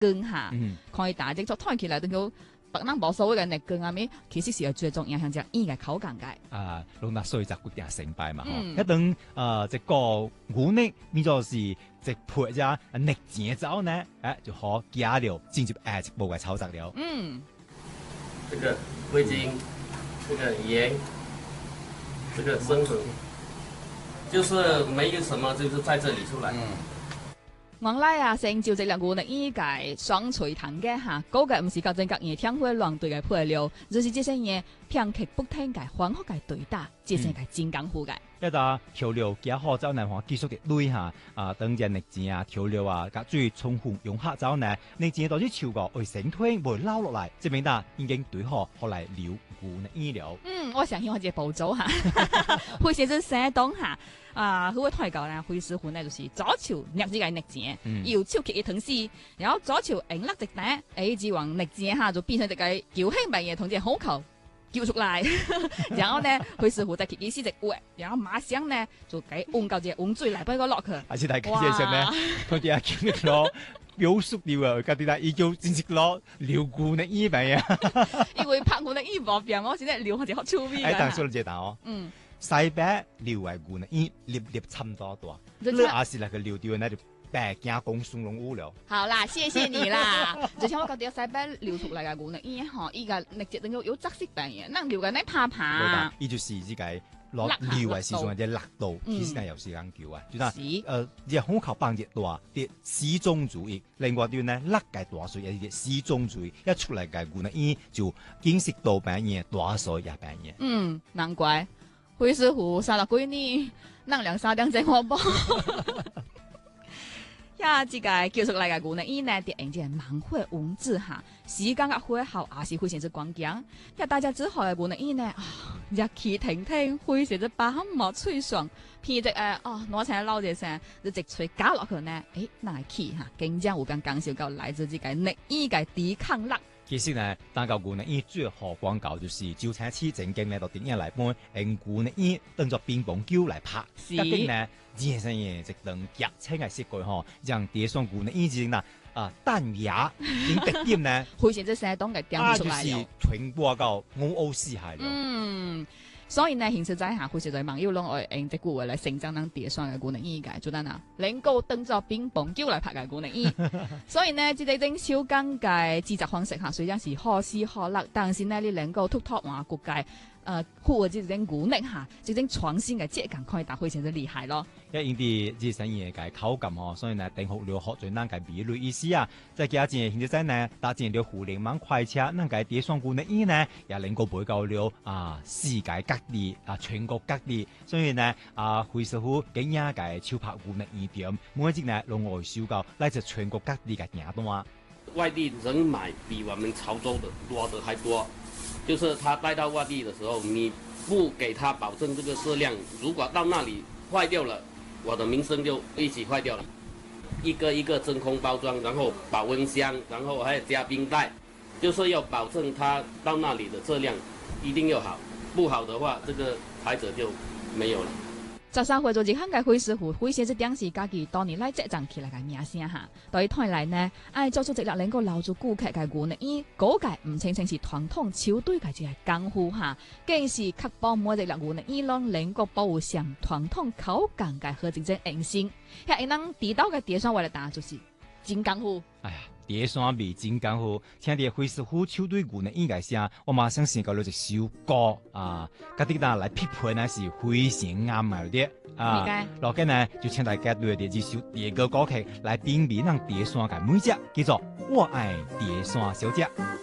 根哈，可以打即作睇起來都叫白人無所謂嘅逆根啊咪，其實是要最重影響只伊嘅口感嘅。 啊，弄納所以就決定成敗嘛，一等這個牛呢變咗是即配隻逆節之後呢，就可加料進入一部嘅炒雜料。 這個味精，這個鹽，這個生粉，就是沒有什麼，就是在這裡出來。 原來啊，成就這兩牛呢伊個雙脆湯嘅哈，嗰個唔是較正隔夜聽會亂對嘅配料，就是這些嘢偏劇不聽嘅歡樂嘅對打，這些嘅真功夫嘅。 一打調料加好之後呢，話繼續嘅燴下等隻逆節啊調料啊，甲最充分融合之後呢，逆節到啲超過會成團會撈落嚟，證明得已經對好後來料牛呢伊料。 我想要我隻步驟嚇，會寫咗寫檔嚇。佢會推教咧，會師傅呢就是左朝逆子嘅逆節，右朝揭嘅湯絲，然後左朝硬甩直蛋，至往逆節下就變成隻個叫輕白嘢同隻好球叫出來，然後呢，會師傅再揭幾絲隻碗，然後馬上呢就給溫到隻溫水嚟俾個落去。 而且大家介紹呢，佢哋啊經歷咗表叔料啊，佢哋啦已經正式攞料牛呢伊味啊， 因為拍牛呢伊無變，我先咧料係好粗味嘅。 但係說咗隻蛋哦。西北料為牛呢伊粒粒差唔多多，你也是那個料掉呢就白加工松茸烏料。 好啦，謝謝你啦。就像我覺得西北料出嚟嘅牛呢伊嗬，依個逆節等有特色病嘢，能料嘅呢怕怕。 依就是呢個攞料為時仲有隻辣度，其實係有時間叫啊。就嗱隻好球棒隻多啲始終主義，另外啲呢辣嘅大水有啲始終主義，一出嚟嘅牛呢伊就見識到病嘢大水也病嘢。 難怪。會師傅殺了幾年，能兩三點正我煲。呀，這個叫出來嘅牛呢伊呢，啲人真係蠻會文字哈，時間嘅會好，也是非常之關鍵。呀，大家之後嘅牛呢伊呢，日氣挺挺，非常之飽滿脆爽，偏隻攞起來撈隻聲，就直脆加落去呢，那係氣哈，更加有間介紹到來自這個呢伊嘅抵抗力。 其實呢，單嚿牛呢伊最好廣告就是招請黐正經呢到電影嚟搬，用牛呢伊當作乒乓球嚟拍。究竟呢，熱身嘢直等夾青嘅設計嗬，讓碟上牛呢伊之嗱彈牙點特點呢？ 會成隻寫檔嘅點出來就是傳播到歐斯係咯。 所以呢，現實在下會實在網友攏愛用隻牛嚟成長能碟上嘅牛呢伊嘅，做得嗱，能夠當作乒乓球嚟拍嘅牛呢伊。所以呢，這種小間嘅製作方式嚇，雖然是可喜可樂，但是呢，你能夠突破話國界。酷嘅這種牛呢嚇，這種創新嘅質感可以達非常之厲害咯。 因啲熱身嘢嘅口感嗬，所以呢，定好料學最難嘅比類意思啊。再加上現在呢，打進了互聯網快車，能夠碟上牛呢伊呢，也能夠比較了世界各地全國各地。所以呢，會師傅幾樣嘅超拍牛呢伊點，每一隻呢用外銷到來自全國各地嘅嘢多啊。 外地人買比我們潮州的多的還多。就是他帶到外地的時候，你不給他保證這個質量，如果到那裡壞掉了，我的名聲就一起壞掉了。一個一個真空包裝，然後保溫箱，然後還要加冰袋，就是要保證他到那裡的質量一定要好，不好的話，這個牌子就沒有了。 13歲做熱香嘅會師傅，會寫隻點是家己當年來積攢起來嘅名聲嚇。對台嚟呢，做出隻力能夠留住顧客嘅牛呢伊，嗰個唔清清是傳統球隊嘅只係功夫嚇，更是確保每隻牛呢伊啷能夠保護上傳統口感嘅和真正硬性。係能地道嘅碟上為了打就是真功夫。 哎呀！碟山味真功夫，聽啲會師傅球隊牛呢伊嘅聲，我馬上想到咗一首歌嗰啲啦來匹配呢是非常啱埋啲落緊呢就請大家對啲這首第二個歌曲來辨別讓碟山嘅每隻叫做我愛碟山小姐。